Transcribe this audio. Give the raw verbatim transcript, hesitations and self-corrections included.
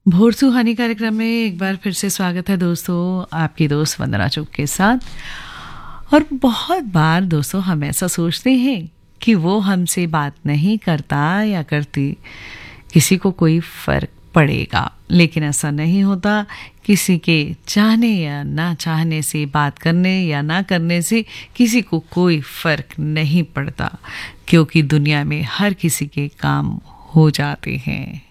भोर सुहानी कार्यक्रम में एक बार फिर से स्वागत है दोस्तों, आपकी दोस्त वंदना चुग के साथ। और बहुत बार दोस्तों हम ऐसा सोचते हैं कि वो हमसे बात नहीं करता या करती, किसी को कोई फ़र्क पड़ेगा, लेकिन ऐसा नहीं होता। किसी के चाहने या ना चाहने से, बात करने या ना करने से किसी को कोई फ़र्क नहीं पड़ता, क्योंकि दुनिया में हर किसी के काम हो जाते हैं।